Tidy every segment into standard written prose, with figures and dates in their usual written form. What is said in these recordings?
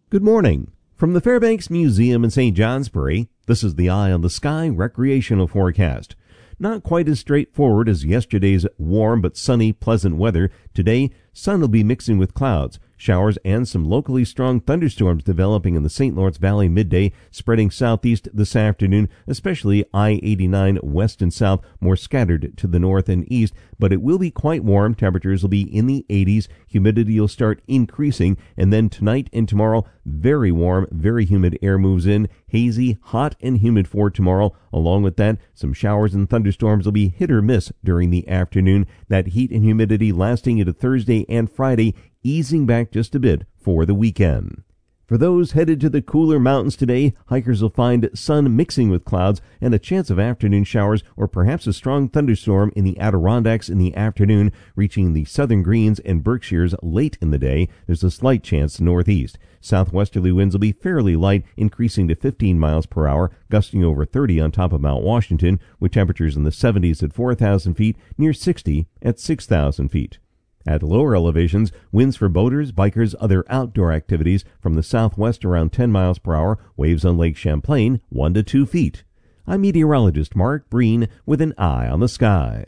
Good morning. From the Fairbanks Museum in St. Johnsbury, this is the Eye on the Sky recreational forecast. Not quite as straightforward as yesterday's warm but sunny, pleasant weather. Today, sun will be mixing with clouds. Showers and some locally strong thunderstorms developing in the St. Lawrence Valley midday, spreading southeast this afternoon, especially I-89 west and south, more scattered to the north and east, but it will be quite warm. Temperatures will be in the 80s. Humidity will start increasing, and then tonight and tomorrow, very warm, very humid air moves in. Hazy, hot, and humid for tomorrow. Along with that, some showers and thunderstorms will be hit or miss during the afternoon. That heat and humidity lasting into Thursday and Friday, easing back just a bit for the weekend. For those headed to the cooler mountains today, hikers will find sun mixing with clouds and a chance of afternoon showers or perhaps a strong thunderstorm in the Adirondacks in the afternoon, reaching the southern Greens and Berkshires late in the day. There's a slight chance northeast. Southwesterly winds will be fairly light, increasing to 15 miles per hour, gusting over 30 on top of Mount Washington, with temperatures in the 70s at 4,000 feet, near 60 at 6,000 feet. At lower elevations, winds for boaters, bikers, other outdoor activities from the southwest around 10 miles per hour, waves on Lake Champlain 1 to 2 feet. I'm meteorologist Mark Breen with an Eye on the Sky.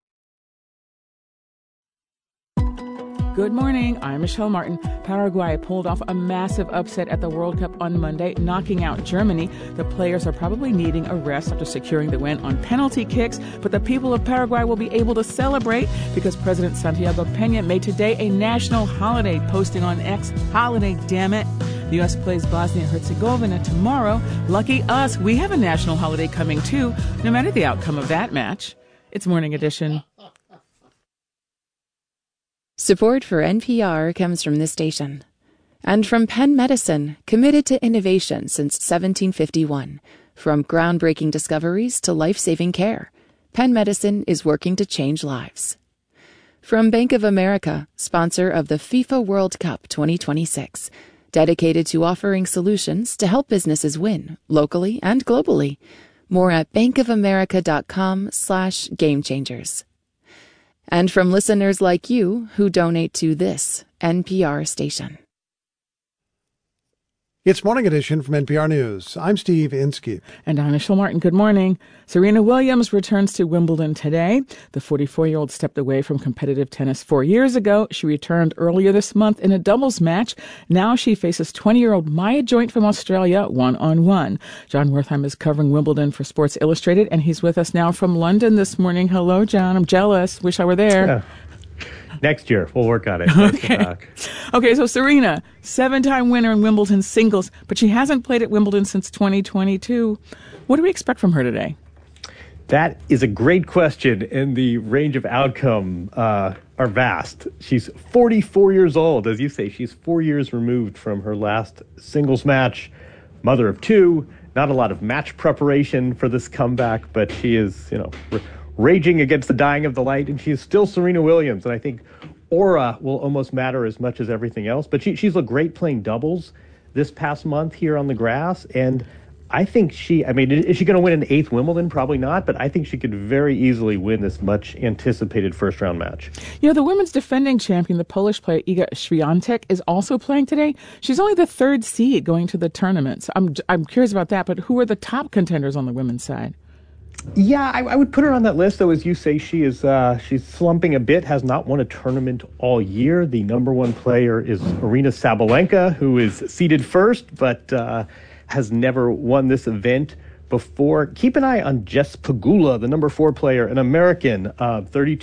Good morning, I'm Michelle Martin. Paraguay pulled off a massive upset at the World Cup on Monday, knocking out Germany. The players are probably needing a rest after securing the win on penalty kicks, but the people of Paraguay will be able to celebrate because President Santiago Peña made today a national holiday, posting on X, "Holiday, damn it." The U.S. plays Bosnia-Herzegovina tomorrow. Lucky us, we have a national holiday coming too, no matter the outcome of that match. It's Morning Edition. Support for NPR comes from this station and from Penn Medicine, committed to innovation since 1751. From groundbreaking discoveries to life-saving care, Penn Medicine is working to change lives. From Bank of America, sponsor of the FIFA World Cup 2026, dedicated to offering solutions to help businesses win locally and globally. More at bankofamerica.com/gamechangers. And from listeners like you who donate to this NPR station. It's Morning Edition from NPR News. I'm Steve Inskeep. And I'm Michelle Martin. Good morning. Serena Williams returns to Wimbledon today. The 44-year-old stepped away from competitive tennis 4 years ago. She returned earlier this month in a doubles match. Now she faces 20-year-old Maya Joint from Australia one-on-one. John Wertheim is covering Wimbledon for Sports Illustrated, and he's with us now from London this morning. Hello, John. I'm jealous. Wish I were there. Yeah. Next year, we'll work on it. Okay, so Serena, 7-time winner in Wimbledon singles, but she hasn't played at Wimbledon since 2022. What do we expect from her today? That is a great question, and the range of outcome are vast. She's 44 years old. As you say, she's 4 years removed from her last singles match, mother of two. Not a lot of match preparation for this comeback, but she is, raging against the dying of the light, and she is still Serena Williams. And I think aura will almost matter as much as everything else. But she's looked great playing doubles this past month here on the grass. And I think is she going to win an 8th Wimbledon? Probably not. But I think she could very easily win this much anticipated first round match. The women's defending champion, the Polish player Iga Świątek, is also playing today. She's only the 3rd seed going to the tournament. So I'm curious about that. But who are the top contenders on the women's side? Yeah, I would put her on that list, though. As you say, she's slumping a bit, has not won a tournament all year. The number one player is Aryna Sabalenka, who is seeded first, but has never won this event before. Keep an eye on Jess Pegula, the number 4 player, an American, 32